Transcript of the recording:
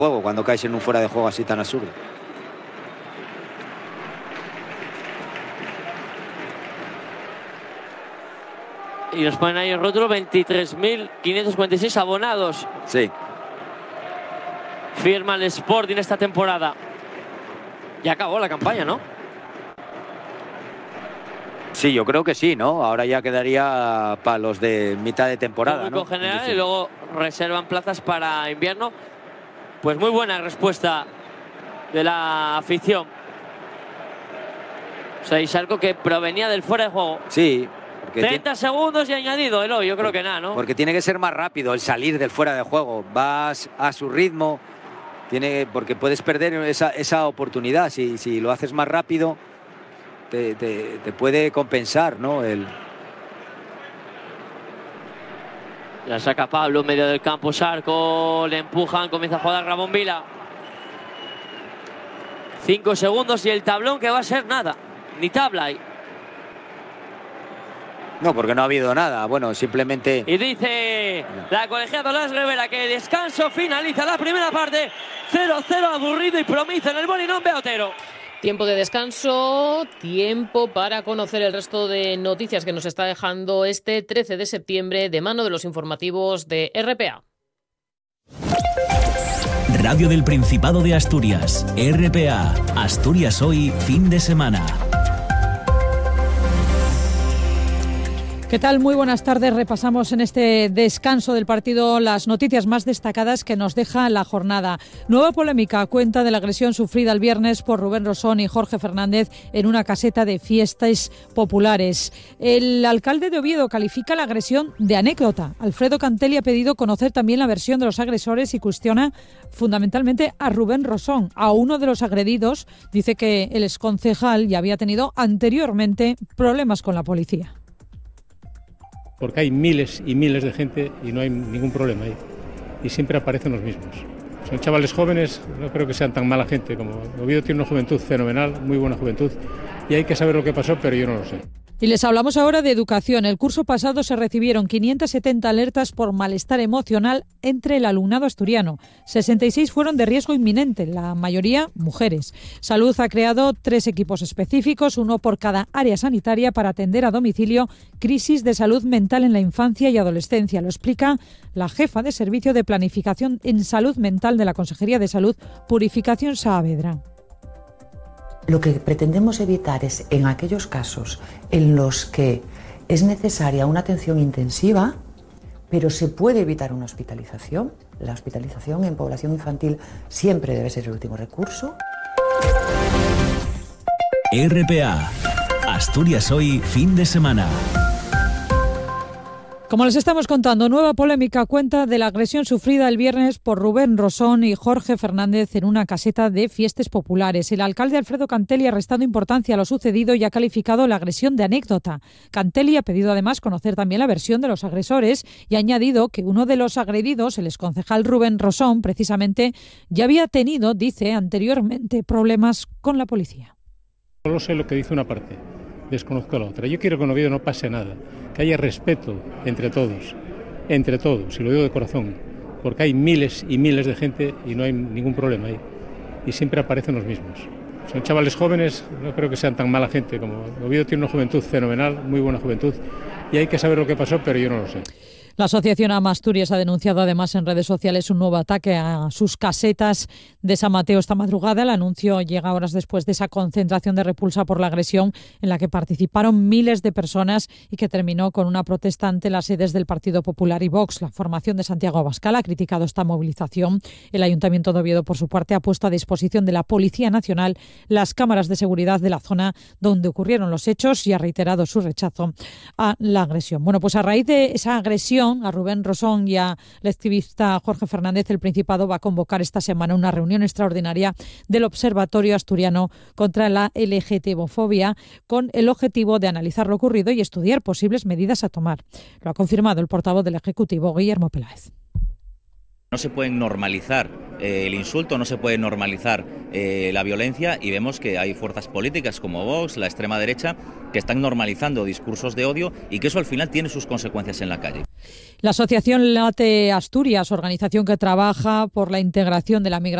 juego cuando caes en un fuera de juego así tan absurdo. Y nos ponen ahí el rótulo 23.546 abonados. Sí. Firma el Sporting esta temporada. Ya acabó la campaña, ¿no? Sí, yo creo que sí, ¿no? Ahora ya quedaría para los de mitad de temporada, Público ¿no? general, y luego reservan plazas para invierno. Pues muy buena respuesta de la afición. O sea, Isarco, que provenía del fuera de juego. Sí. 30 segundos y añadido, Eloy, yo creo que nada, ¿no? Porque tiene que ser más rápido el salir del fuera de juego. Vas a su ritmo, porque puedes perder esa oportunidad. Si lo haces más rápido, te puede compensar, ¿no? La saca Pablo en medio del campo, Sarco, le empujan, comienza a jugar Ramón Vila. 5 segundos y el tablón que va a ser nada, ni tabla ahí. No, porque no ha habido nada, bueno, simplemente... Y dice la colegiada Las Rivera que descanso, finaliza la primera parte, 0-0 aburrido y promiso en el Molinón de Otero. Tiempo de descanso, tiempo para conocer el resto de noticias que nos está dejando este 13 de septiembre de mano de los informativos de RPA. Radio del Principado de Asturias, RPA, Asturias Hoy, fin de semana. ¿Qué tal? Muy buenas tardes. Repasamos en este descanso del partido las noticias más destacadas que nos deja la jornada. Nueva polémica a cuenta de la agresión sufrida el viernes por Rubén Rosón y Jorge Fernández en una caseta de fiestas populares. El alcalde de Oviedo califica la agresión de anécdota. Alfredo Cantelli ha pedido conocer también la versión de los agresores y cuestiona fundamentalmente a Rubén Rosón. A uno de los agredidos dice que el exconcejal ya había tenido anteriormente problemas con la policía. Porque hay miles y miles de gente y no hay ningún problema ahí. Y siempre aparecen los mismos. Son chavales jóvenes, no creo que sean tan mala gente como... Oviedo tiene una juventud fenomenal, muy buena juventud, y hay que saber lo que pasó, pero yo no lo sé. Y les hablamos ahora de educación. El curso pasado se recibieron 570 alertas por malestar emocional entre el alumnado asturiano. 66 fueron de riesgo inminente, la mayoría mujeres. Salud ha creado 3 equipos específicos, uno por cada área sanitaria para atender a domicilio crisis de salud mental en la infancia y adolescencia. Lo explica la jefa de Servicio de Planificación en Salud Mental de la Consejería de Salud, Purificación Saavedra. Lo que pretendemos evitar es en aquellos casos en los que es necesaria una atención intensiva, pero se puede evitar una hospitalización. La hospitalización en población infantil siempre debe ser el último recurso. RPA, Asturias Hoy, fin de semana. Como les estamos contando, nueva polémica a cuenta de la agresión sufrida el viernes por Rubén Rosón y Jorge Fernández en una caseta de fiestas populares. El alcalde Alfredo Cantelli ha restado importancia a lo sucedido y ha calificado la agresión de anécdota. Cantelli ha pedido además conocer también la versión de los agresores y ha añadido que uno de los agredidos, el exconcejal Rubén Rosón, precisamente ya había tenido, dice, anteriormente problemas con la policía. Solo sé lo que dice una parte, desconozco la otra. Yo quiero que en Oviedo no pase nada, que haya respeto entre todos, y lo digo de corazón, porque hay miles y miles de gente y no hay ningún problema ahí, y siempre aparecen los mismos. Son chavales jóvenes, no creo que sean tan mala gente como... Oviedo tiene una juventud fenomenal, muy buena juventud, y hay que saber lo que pasó, pero yo no lo sé. La asociación AMA Asturias ha denunciado además en redes sociales un nuevo ataque a sus casetas de San Mateo esta madrugada. El anuncio llega horas después de esa concentración de repulsa por la agresión en la que participaron miles de personas y que terminó con una protesta ante las sedes del Partido Popular y Vox. La formación de Santiago Abascal ha criticado esta movilización. El Ayuntamiento de Oviedo, por su parte, ha puesto a disposición de la Policía Nacional las cámaras de seguridad de la zona donde ocurrieron los hechos y ha reiterado su rechazo a la agresión. Bueno, pues a raíz de esa agresión a Rubén Rosón y al activista Jorge Fernández, el Principado va a convocar esta semana una reunión extraordinaria del Observatorio Asturiano contra la LGTBofobia con el objetivo de analizar lo ocurrido y estudiar posibles medidas a tomar. Lo ha confirmado el portavoz del Ejecutivo, Guillermo Peláez. No se puede normalizar el insulto, no se puede normalizar la violencia y vemos que hay fuerzas políticas como Vox, la extrema derecha, que están normalizando discursos de odio y que eso al final tiene sus consecuencias en la calle. La asociación Late Asturias, organización que trabaja por la integración de la migración